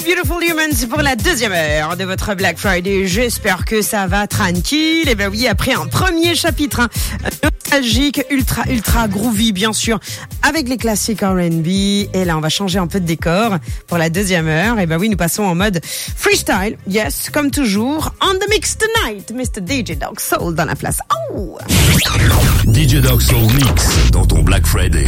Beautiful Humans pour la deuxième heure de votre Black Friday. J'espère que ça va tranquille. Et ben oui, après un premier chapitre nostalgique, ultra groovy bien sûr, avec les classiques R&B. Et là, on va changer un peu de décor pour la deuxième heure. Et ben oui, nous passons en mode freestyle. Yes, comme toujours. On the mix tonight, Mr. DJ Dog Soul dans la place. Oh! DJ Dog Soul Mix dans ton Black Friday.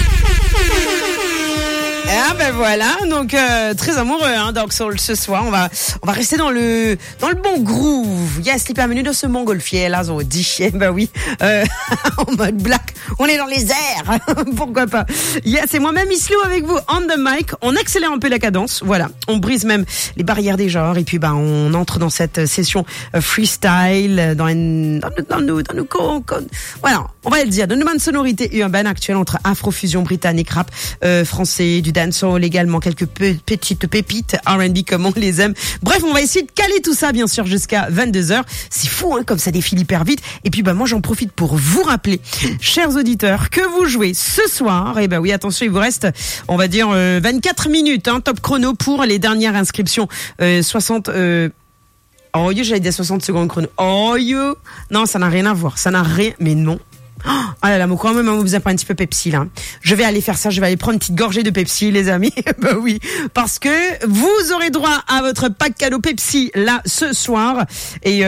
Ah ben voilà, donc très amoureux Dog Soul ce soir. On va rester dans le bon groove. Yes, les bienvenus dans ce montgolfier là, on dit. Ben oui, en mode black. On est dans les airs, pourquoi pas. Yes, c'est moi-même Islo avec vous on the mic. On accélère un peu la cadence, voilà. On brise même les barrières des genres et puis on entre dans cette session freestyle dans nos voilà, on va le dire, dans une bonne sonorité urbaine actuelle entre afrofusion britannique, rap français, du dancehall également, quelques petites pépites R&B comme on les aime. Bref, on va essayer de caler tout ça bien sûr jusqu'à 22h. C'est fou comme ça défile hyper vite. Et puis moi j'en profite pour vous rappeler, chers auditeurs, que vous jouez ce soir. Et oui, attention, il vous reste, on va dire 24 minutes top chrono pour les dernières inscriptions. 60 oh yo, j'allais dire 60 secondes chrono. Oh yo, non, ça n'a rien à voir. Ça n'a rien, mais non. Oh là là, mais quand même, on vous a pas un petit peu Pepsi là. Je vais aller faire ça, je vais aller prendre une petite gorgée de Pepsi, les amis. Ben oui, parce que vous aurez droit à votre pack cadeau Pepsi là ce soir. Et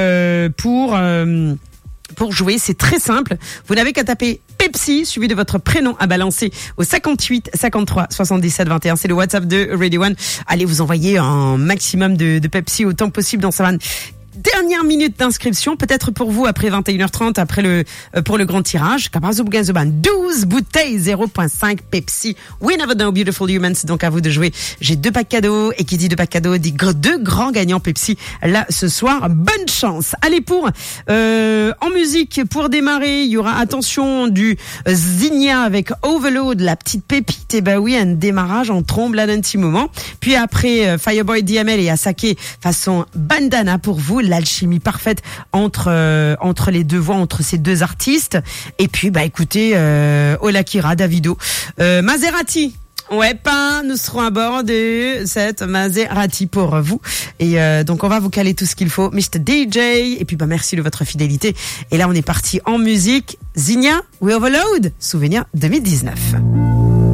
pour jouer, c'est très simple. Vous n'avez qu'à taper Pepsi suivi de votre prénom à balancer au 58 53 77 21. C'est le WhatsApp de Radio One. Allez vous envoyer un maximum de Pepsi autant que possible dans sa vanne. Dernière minute d'inscription, peut-être pour vous après 21h30, après pour le grand tirage. 12 bouteilles 0.5 Pepsi. We never know, beautiful humans. Donc à vous de jouer. J'ai 2 packs cadeaux et qui dit 2 packs cadeaux dit 2 grands gagnants Pepsi là ce soir. Bonne chance. Allez en musique pour démarrer, il y aura attention du Zinnia avec Overload, la petite pépite. Et oui, un démarrage en trombe là d'un petit moment. Puis après Fireboy DML et Asake façon bandana pour vous. L'alchimie parfaite entre les deux voix, entre ces deux artistes. Et puis écoutez, Ola Kira, Davido, Maserati. Ouais, nous serons à bord de cette Maserati pour vous. Et donc on va vous caler tout ce qu'il faut, Mr. DJ. Et puis merci de votre fidélité. Et là on est parti en musique. Zinnia, We Overload, souvenir 2019.